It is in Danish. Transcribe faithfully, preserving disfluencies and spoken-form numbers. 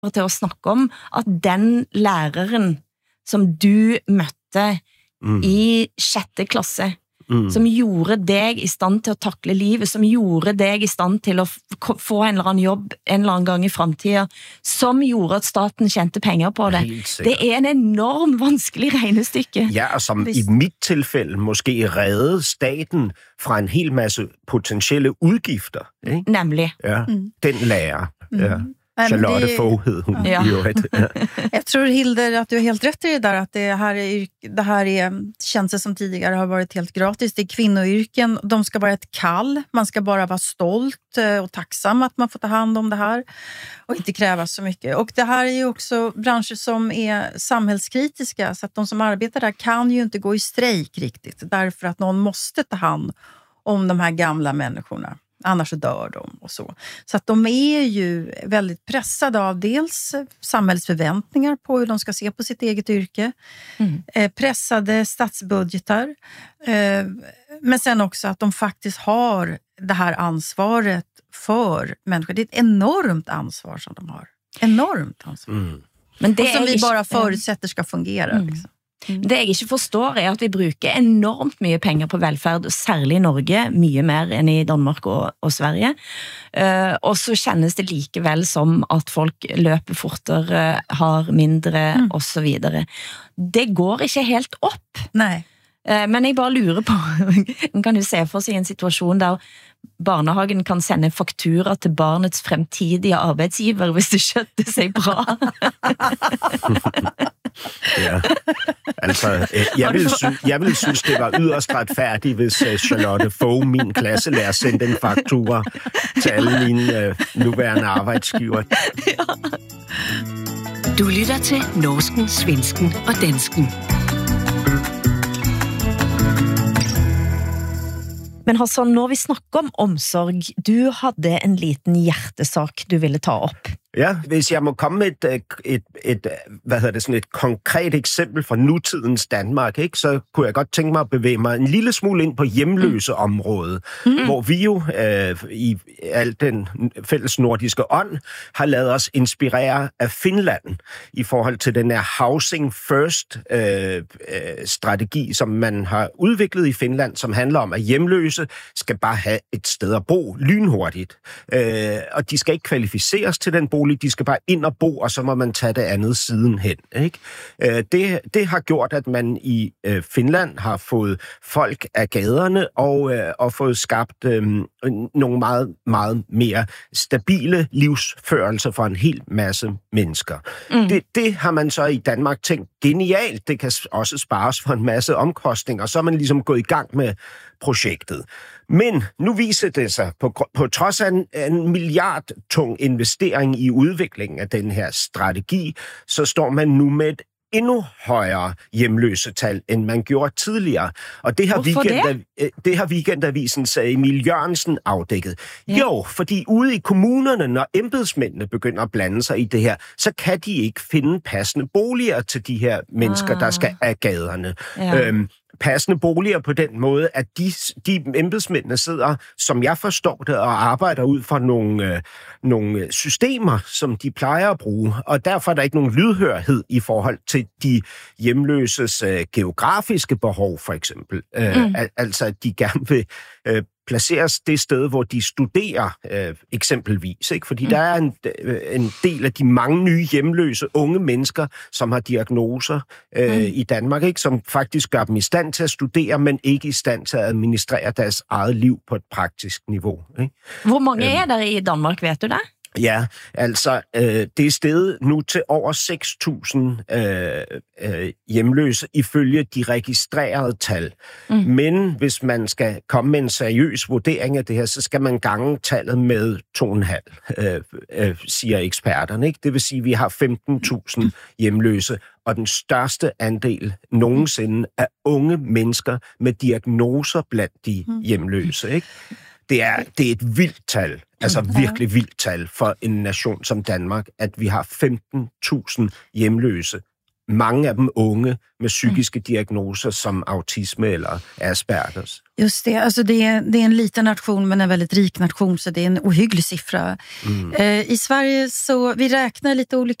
til at snakke om, at den læreren, som du mødte mm. i sjette klasse, mm. som gjorde dig i stand til at takle livet, som gjorde dig i stand til at få en eller anden jobb en eller anden gang i fremtiden, som gjorde at staten tjente penger på det. Det er en enorm vanskelig regnestykke. Ja, og som Hvis... i mit tilfælde måske reddede staten fra en hel masse potentielle udgifter. Ikke? Nemlig. Ja, mm. den lærer. Ja. Mm. Charlotte det, Fogh hed hun. Ja. Ja. Jag tror, Hilde, att du är helt rätt i det där, att det här är, det här är tjänster som tidigare har varit helt gratis. Det är kvinnoyrken, de ska vara ett kall. Man ska bara vara stolt och tacksam att man får ta hand om det här och inte kräva så mycket. Och det här är ju också branscher som är samhällskritiska, så att de som arbetar där kan ju inte gå i strejk riktigt, därför att någon måste ta hand om de här gamla människorna. Annars så dör de och så. Så att de är ju väldigt pressade av dels samhällsförväntningar på hur de ska se på sitt eget yrke. Mm. Eh, pressade statsbudgetar. Eh, men sen också att de faktiskt har det här ansvaret för människor. Det är ett enormt ansvar som de har. Enormt ansvar. Mm. Men det och som vi bara ikke... förutsätter ska fungera. Mm. Liksom. Mm. Det jeg ikke forstår er at vi bruker enormt mye penger på velfærd, særlig i Norge, mye mer enn i Danmark og, og Sverige. Uh, og så kjennes det likevel som at folk løper fortere, har mindre, mm. og så videre. Det går ikke helt opp. Nej. Uh, men jeg bare lurer på, kan du se for seg en situasjon der barnehagen kan sende faktura til barnets fremtidige arbeidsgiver, hvis det skjøtter sig bra? Ja, altså, jeg ville, synes, jeg ville synes, det var yderst retfærdigt, hvis Charlotte Fogh, min klasselærer, sendte en faktura til alle mine uh, nuværende arbejdsgiver. Ja. Du lytter til Norsken, Svensken og Dansken. Men Hassan, når vi snakker om omsorg, du havde en liten hjertesak, du ville ta op. Ja, hvis jeg må komme med et, et, et, hvad hedder det, sådan et konkret eksempel fra nutidens Danmark, ikke, så kunne jeg godt tænke mig at bevæge mig en lille smule ind på hjemløse området, mm. hvor vi jo øh, i al den fælles nordiske ånd har lavet os inspirere af Finland i forhold til den her Housing First øh, øh, strategi, som man har udviklet i Finland, som handler om, at hjemløse skal bare have et sted at bo lynhurtigt. Øh, og de skal ikke kvalificeres til den bolig, de skal bare ind og bo, og så må man tage det andet sidenhen. Ikke? Det, det har gjort, at man i Finland har fået folk af gaderne og, og fået skabt øh, nogle meget, meget mere stabile livsførelser for en hel masse mennesker. Mm. Det, det har man så i Danmark tænkt genialt. Det kan også spares for en masse omkostninger, og så er man ligesom gået i gang med projektet. Men nu viser det sig, på, på trods af en, en milliardtung investering i udviklingen af den her strategi, så står man nu med et endnu højere hjemløsetal, end man gjorde tidligere. Og det har, weekend, det? det har Weekendavisen sagde Emil Jørgensen afdækket. Ja. Jo, fordi ude i kommunerne, når embedsmændene begynder at blande sig i det her, så kan de ikke finde passende boliger til de her mennesker, ah. der skal af gaderne. Ja. Øhm, passende boliger på den måde, at de, de embedsmændene sidder, som jeg forstår det, og arbejder ud fra nogle, øh, nogle systemer, som de plejer at bruge. Og derfor er der ikke nogen lydhørhed i forhold til de hjemløses øh, geografiske behov, for eksempel. Øh, mm. al- altså, at de gerne vil øh, placeres det sted, hvor de studerer øh, eksempelvis. Ikke? Fordi mm. der er en, en del af de mange nye hjemløse unge mennesker, som har diagnoser øh, mm. i Danmark, ikke? Som faktisk gør dem i stand til at studere, men ikke i stand til at administrere deres eget liv på et praktisk niveau. Ikke? Hvor mange er der i Danmark, ved du det? Ja, altså øh, det er steget nu til over seks tusind øh, øh, hjemløse ifølge de registrerede tal. Mm. Men hvis man skal komme med en seriøs vurdering af det her, så skal man gange tallet med to komma fem, øh, øh, siger eksperterne. Ikke? Det vil sige, at vi har femten tusind hjemløse, og den største andel nogensinde er unge mennesker med diagnoser blandt de hjemløse. Ikke? Det er, det er et vildt tal, altså virkelig vildt tal for en nation som Danmark, at vi har femten tusind hjemløse mange af dem unge med psykiske diagnoser som autisme eller Aspergers. Just det, alltså det är, det är en liten nation men en väldigt rik nation, så det är en ohygglig siffra. Mm. Eh, I Sverige så vi räknar lite olika